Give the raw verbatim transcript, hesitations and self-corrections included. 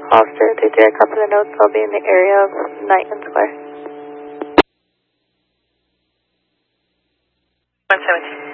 Officer three three, I copy the notes. I'll be in the area of Knighton Square. one seventeen.